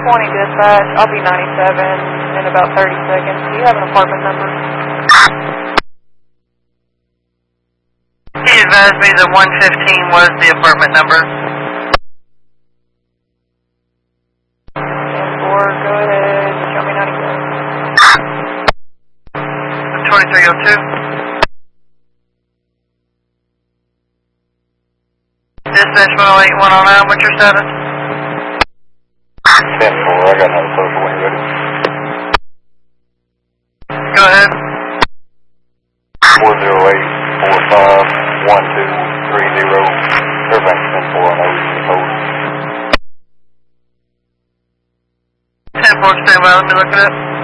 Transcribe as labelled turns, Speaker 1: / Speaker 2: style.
Speaker 1: 1020 dispatch. I'll be 97 in about 30 seconds. Do you have an apartment number?
Speaker 2: He advised me that 115 was the apartment number.
Speaker 1: 10-4, go ahead. Show me 97.
Speaker 2: 2302. Dispatch 108, 109, what's your status?
Speaker 3: 10-4, I got another social when you're ready.
Speaker 2: Go ahead.
Speaker 3: 408-45-1230. Everything's 10-4, I know you're supposed.
Speaker 2: 10-4, stand by, let me look it up.